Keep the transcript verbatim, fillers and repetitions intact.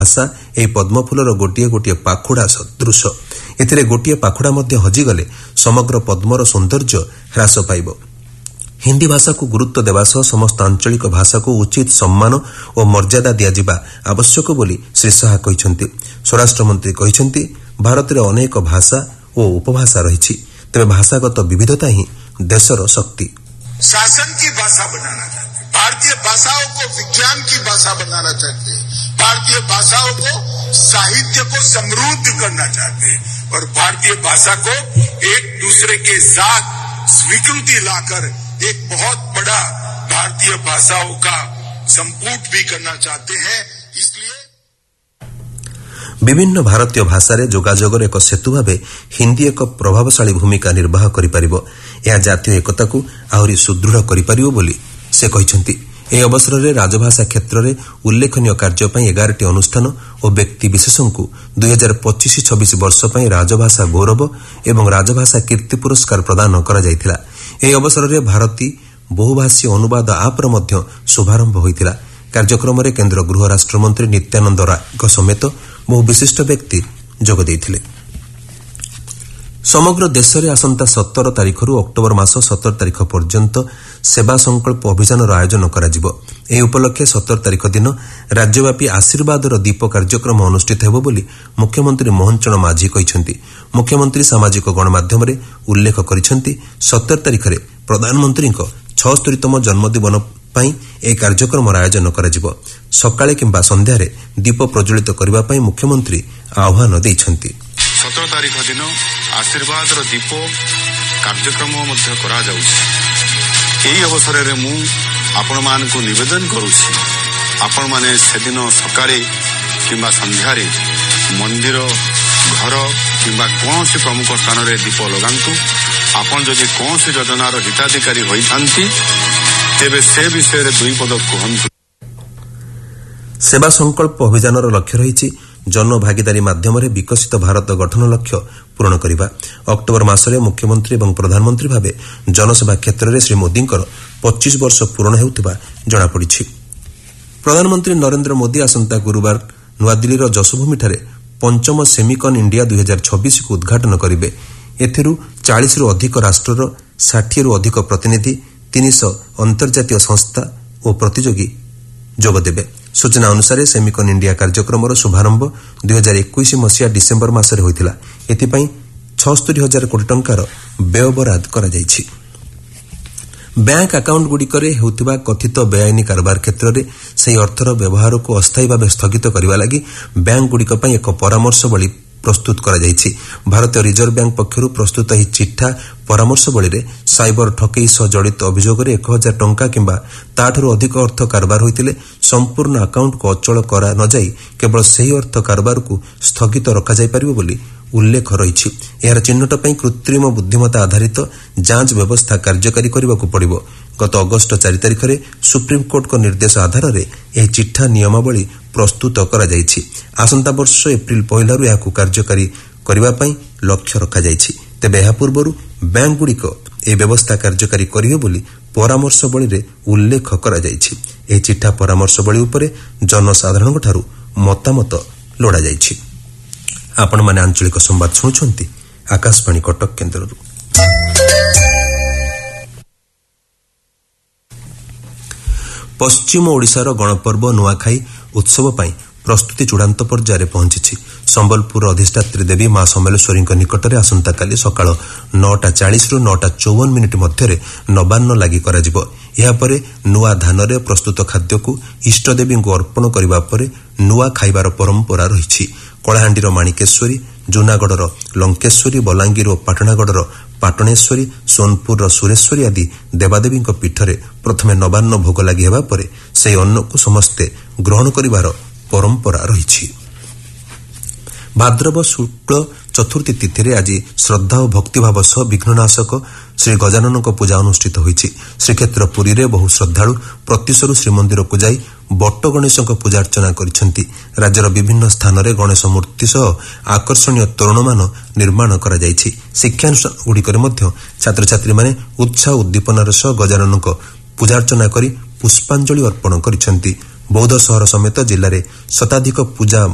ଭାଷା ଏହି ପଦ୍ମଫୁଲର ଗୋଟିଏ ଗୋଟିଏ ପାଖୁଡ଼ା ସଦୃଶ। ଏଥିରେ ଗୋଟିଏ ପାଖୁଡ଼ା ମଧ୍ୟ ହଜିଗଲେ ସମଗ୍ର ପଦ୍ମର ସୌନ୍ଦର୍ଯ୍ୟ ହ୍ରାସ ପାଇବ। ହିନ୍ଦୀ ଭାଷାକୁ ଗୁରୁତ୍ୱ ଦେବା ସହ ସମସ୍ତ ଆଞ୍ଚଳିକ ଭାଷାକୁ ଉଚିତ ସମ୍ମାନ ଓ ମର୍ଯ୍ୟାଦା ଦିଆଯିବା ଆବଶ୍ୟକ ବୋଲି ଶ୍ରୀ ଶାହା କହିଛନ୍ତି। ସ୍ୱରାଷ୍ଟ୍ରମନ୍ତ୍ରୀ କହିଛନ୍ତି, ଭାରତରେ ଅନେକ ଭାଷା ଓ ଉପଭାଷା ରହିଛି, ତେବେ ଭାଷାଗତ ବିବିଧତା ହିଁ ଦେଶର ଶକ୍ତି। शासन की भाषा बनाना चाहते, भारतीय भाषाओं को विज्ञान की भाषा बनाना चाहते, भारतीय भाषाओं को साहित्य को समृद्ध करना चाहते और भारतीय भाषा को एक दूसरे के साथ स्वीकृति लाकर एक बहुत बड़ा भारतीय भाषाओं का संपुट भी करना चाहते हैं। इसलिए विभिन्न भारतीय भाषा जोगाजोगर एक सेतु भाव हिंदी एक प्रभावशाली भूमिका निर्वाह करिपारिब। यह जातीय एकता को आहरी सुदृढ़ करिपारिब बोली से कहिसंती। ଏହି ଅବସରରେ ରାଜଭାଷା କ୍ଷେତ୍ରରେ ଉଲ୍ଲେଖନୀୟ କାର୍ଯ୍ୟ ପାଇଁ ଏଗାରଟି ଅନୁଷ୍ଠାନ ଓ ବ୍ୟକ୍ତି ବିଶେଷଙ୍କୁ ଦୁଇ ହଜାର ପଚିଶ ଛବିଶ ବର୍ଷ ପାଇଁ ରାଜଭାଷା ଗୌରବ ଏବଂ ରାଜଭାଷା କୀର୍ତ୍ତି ପୁରସ୍କାର ପ୍ରଦାନ କରାଯାଇଥିଲା। ଏହି ଅବସରରେ ଭାରତୀ ବହୁଭାଷୀ ଅନୁବାଦ ଆପ୍ର ମଧ୍ୟ ଶୁଭାରମ୍ଭ ହୋଇଥିଲା। କାର୍ଯ୍ୟକ୍ରମରେ କେନ୍ଦ୍ର ଗୃହ ରାଷ୍ଟ୍ରମନ୍ତ୍ରୀ ନିତ୍ୟାନନ୍ଦ ରାୟଙ୍କ ସମେତ ବହୁ ବିଶିଷ୍ଟ ବ୍ୟକ୍ତି ଯୋଗ ଦେଇଥିଲେ। ସମଗ୍ର ଦେଶରେ ଆସନ୍ତା ସତର ତାରିଖରୁ ଅକ୍ଟୋବର ମାସ ସତର ତାରିଖ ପର୍ଯ୍ୟନ୍ତ ସେବା ସଂକଳ୍ପ ଅଭିଯାନର ଆୟୋଜନ କରାଯିବ। ଏହି ଉପଲକ୍ଷେ ସତର ତାରିଖ ଦିନ ରାଜ୍ୟବ୍ୟାପୀ ଆଶୀର୍ବାଦର ଦୀପ କାର୍ଯ୍ୟକ୍ରମ ଅନୁଷ୍ଠିତ ହେବ ବୋଲି ମୁଖ୍ୟମନ୍ତ୍ରୀ ମୋହନ ଚରଣ ମାଝୀ କହିଛନ୍ତି। ମୁଖ୍ୟମନ୍ତ୍ରୀ ସାମାଜିକ ଗଣମାଧ୍ୟମରେ ଉଲ୍ଲେଖ କରିଛନ୍ତି, ସତର ତାରିଖରେ ପ୍ରଧାନମନ୍ତ୍ରୀଙ୍କ ଛଅସ୍ତରୀତମ ଜନ୍ମଦିବସ ପାଇଁ ଏହି କାର୍ଯ୍ୟକ୍ରମର ଆୟୋଜନ କରାଯିବ। ସକାଳେ କିମ୍ବା ସନ୍ଧ୍ୟାରେ ଦୀପ ପ୍ରଜ୍ୱଳିତ କରିବା ପାଇଁ ମୁଖ୍ୟମନ୍ତ୍ରୀ ଆହ୍ୱାନ ଦେଇଛନ୍ତି। ସତର ତାରିଖ ଦିନ ଆଶୀର୍ବାଦର ଦୀପ କାର୍ଯ୍ୟକ୍ରମ ମଧ୍ୟ କରାଯାଉଛି। ଏହି ଅବସରରେ ମୁଁ ଆପଣମାନଙ୍କୁ ନିବେଦନ କରୁଛି, ଆପଣମାନେ ସେଦିନ ସକାଳେ କିମ୍ବା ସନ୍ଧ୍ୟାରେ ମନ୍ଦିର, ଘର କିମ୍ବା କୌଣସି ପ୍ରମୁଖ ସ୍ଥାନରେ ଦୀପ ଲଗାନ୍ତୁ। ଆପଣ ଯଦି କୌଣସି ଯୋଜନାର ହିତାଧିକାରୀ ହୋଇଥାନ୍ତି ତେବେ ସେ ବିଷୟରେ ଦୁଇ ପଦ କୁହନ୍ତୁ। ସେବା ସଂକଳ୍ପ ଅଭିଯାନର ଲକ୍ଷ୍ୟ ରହିଛି ଜନଭାଗିଦାରୀ ମାଧ୍ୟମରେ ବିକଶିତ ଭାରତ ଗଠନ ଲକ୍ଷ୍ୟ ପୂରଣ କରିବା। ଅକ୍ଟୋବର ମାସରେ ମୁଖ୍ୟମନ୍ତ୍ରୀ ଏବଂ ପ୍ରଧାନମନ୍ତ୍ରୀ ଭାବେ ଜନସେବା କ୍ଷେତ୍ରରେ ଶ୍ରୀ ମୋଦିଙ୍କର ପଚିଶ ବର୍ଷ ପୂରଣ ହେଉଥିବା ଜଣାପଡ଼ିଛି। ପ୍ରଧାନମନ୍ତ୍ରୀ ନରେନ୍ଦ୍ର ମୋଦି ଆସନ୍ତା ଗୁରୁବାର ନୂଆଦିଲ୍ଲୀର ଯଶୋଭୂମିଠାରେ ପଞ୍ଚମ ସେମିକନ୍ ଇଣ୍ଡିଆ ଦୁଇ ହଜାର ଛବିଶକୁ ଉଦ୍ଘାଟନ କରିବେ। ଏଥିରୁ ଚାଳିଶରୁ ଅଧିକ ରାଷ୍ଟ୍ରର ଷାଠିଏରୁ ଅଧିକ ପ୍ରତିନିଧି, ତିନିଶହ ଅନ୍ତର୍ଜାତୀୟ ସଂସ୍ଥା ଓ ପ୍ରତିଯୋଗୀ ଯୋଗଦେବେ। ସୂଚନା ଅନୁସାରେ ସେମିକନ୍ ଇଣ୍ଡିଆ କାର୍ଯ୍ୟକ୍ରମର ଶୁଭାରମ୍ଭ ଦୁଇ ହଜାର ଏକୋଇଶ ମସିହା ଡିସେମ୍ବର ମାସରେ ହୋଇଥିଲା। ଏଥିପାଇଁ ଛଅସ୍ତରୀ ହଜାର କୋଟି ଟଙ୍କାର ବ୍ୟୟବରାଦ କରାଯାଇଛି। ବ୍ୟାଙ୍କ ଆକାଉଣ୍ଟଗୁଡ଼ିକରେ ହେଉଥିବା କଥିତ ବେଆଇନ କାରବାର କ୍ଷେତ୍ରରେ ସେହି ଅର୍ଥର ବ୍ୟବହାରକୁ ଅସ୍ଥାୟୀ ଭାବେ ସ୍ଥଗିତ କରିବା ଲାଗି ବ୍ୟାଙ୍କଗୁଡ଼ିକ ପାଇଁ ଏକ ପରାମର୍ଶବଳୀ ପ୍ରସ୍ତୁତ କରାଯାଇଛି। ଭାରତୀୟ ରିଜର୍ଭ ବ୍ୟାଙ୍କ ପକ୍ଷରୁ ପ୍ରସ୍ତୁତ ଏହି ଚିଠା ପରାମର୍ଶବଳୀରେ ସାଇବର ଠକେଇ ସହ ଜଡ଼ିତ ଅଭିଯୋଗରେ ଏକ ହଜାର ଟଙ୍କା କିମ୍ବା ତାଠାରୁ ଅଧିକ ଅର୍ଥ କାରବାର ହୋଇଥିଲେ ସମ୍ପୂର୍ଣ୍ଣ ଆକାଉଣ୍ଟକୁ ଅଚଳ କରା ନ ଯାଇ କେବଳ ସେହି ଅର୍ଥ କାରବାରକୁ ସ୍ଥଗିତ ରଖାଯାଇପାରିବ ବୋଲି ଉଲ୍ଲେଖ ରହିଛି। ଏହାର ଚିହ୍ନଟ ପାଇଁ କୃତ୍ରିମ ବୁଦ୍ଧିମତ୍ତା ଆଧାରିତ ଯାଞ୍ଚ ବ୍ୟବସ୍ଥା କାର୍ଯ୍ୟକାରୀ କରିବାକୁ ପଡ଼ିବ। ଗତ ଅଗଷ୍ଟ ଚାରି ତାରିଖରେ ସୁପ୍ରିମକୋର୍ଟଙ୍କ ନିର୍ଦ୍ଦେଶ ଆଧାରରେ ଏହି ଚିଠା ନିୟମାବଳୀ ପ୍ରସ୍ତୁତ କରାଯାଇଛି। ଆସନ୍ତା ବର୍ଷ ଏପ୍ରିଲ ପହିଲାରୁ ଏହାକୁ କାର୍ଯ୍ୟକାରୀ କରିବା ପାଇଁ ଲକ୍ଷ୍ୟ ରଖାଯାଇଛି। ତେବେ ଏହା ପୂର୍ବରୁ ବ୍ୟାଙ୍କଗୁଡ଼ିକ ଏହି ବ୍ୟବସ୍ଥା କାର୍ଯ୍ୟକାରୀ କରିବେ ବୋଲି ପରାମର୍ଶବଳୀରେ ଉଲ୍ଲେଖ କରାଯାଇଛି। ଏହି ଚିଠା ପରାମର୍ଶବଳୀ ଉପରେ ଜନସାଧାରଣଙ୍କଠାରୁ ମତାମତ ଲୋଡ଼ାଯାଇଛି। ଆପଣମାନେ ଆଞ୍ଚଳିକ ସମ୍ବାଦ ଶୁଣୁଛନ୍ତି ଆକାଶବାଣୀ କଟକ କେନ୍ଦ୍ରରୁ। ପଶ୍ଚିମ ଓଡ଼ିଶାର ଗଣପର୍ବ ନୂଆଖାଇ ଉତ୍ସବ ପାଇଁ ପ୍ରସ୍ତୁତି ଚୂଡ଼ାନ୍ତ ପର୍ଯ୍ୟାୟରେ ପହଞ୍ଚିଛି। ସମ୍ବଲପୁରର ଅଧିଷ୍ଠାତ୍ରୀ ଦେବୀ ମା ସମଲେଶ୍ୱରୀଙ୍କ ନିକଟରେ ଆସନ୍ତାକାଲି ସକାଳ ନଅଟା ଚାଳିଶରୁ ନଅଟା ଚଉବନ ମିନିଟ୍ ମଧ୍ୟରେ ନବାନ୍ନ ଲାଗି କରାଯିବ। ଏହାପରେ ନୂଆ ଧାନରେ ପ୍ରସ୍ତୁତ ଖାଦ୍ୟକୁ ଇଷ୍ଟଦେବୀଙ୍କୁ ଅର୍ପଣ କରିବା ପରେ ନୂଆ ଖାଇବାର ପରମ୍ପରା ରହିଛି। କଳାହାଣ୍ଡିର ମାଣିକେଶ୍ୱରୀ, ଜୁନାଗଡ଼ର ଲଙ୍କେଶ୍ୱରୀ, ବଲାଙ୍ଗୀର ଓ ପାଟଣାଗଡ଼ର ପାଟଣେଶ୍ୱରୀ, ସୋନପୁରର ସୁରେଶ୍ୱରୀ ଆଦି ଦେବାଦେବୀଙ୍କ ପୀଠରେ ପ୍ରଥମେ ନବାନ୍ନ ଭୋଗ ଲାଗି ହେବା ପରେ ସେହି ଅନ୍ନକୁ ସମସ୍ତେ ଗ୍ରହଣ କରିବାର ପରମ୍ପରା ରହିଛି। ଭାଦ୍ରବ ଶୁକ୍ଳ ଚତୁର୍ଥୀ ତିଥିରେ ଆଜି ଶ୍ରଦ୍ଧା ଓ ଭକ୍ତିଭାବ ସହ ବିଘ୍ନନାଶକ ଶ୍ରୀ ଗଜାନନଙ୍କ ପୂଜା ଅନୁଷ୍ଠିତ ହୋଇଛି। ଶ୍ରୀକ୍ଷେତ୍ର ପୁରୀରେ ବହୁ ଶ୍ରଦ୍ଧାଳୁ ପ୍ରତ୍ୟୁଷରୁ ଶ୍ରୀମନ୍ଦିରକୁ ଯାଇ ବଟ ଗଣେଶଙ୍କ ପୂଜାର୍ଚ୍ଚନା କରିଛନ୍ତି। ରାଜ୍ୟର ବିଭିନ୍ନ ସ୍ଥାନରେ ଗଣେଶ ମୂର୍ତ୍ତି ସହ ଆକର୍ଷଣୀୟ ତୋରଣମାନ ନିର୍ମାଣ କରାଯାଇଛି। ଶିକ୍ଷାନୁଷ୍ଠାନଗୁଡ଼ିକରେ ମଧ୍ୟ ଛାତ୍ରଛାତ୍ରୀମାନେ ଉତ୍ସାହ ଉଦ୍ଦୀପନାର ସହ ଗଜାନନଙ୍କ ପୂଜାର୍ଚ୍ଚନା କରି ପୁଷ୍ପାଞ୍ଜଳି ଅର୍ପଣ କରିଛନ୍ତି। ବୌଦ୍ଧ ସହର ସମେତ ଜିଲ୍ଲାରେ ଶତାଧିକ ପୂଜା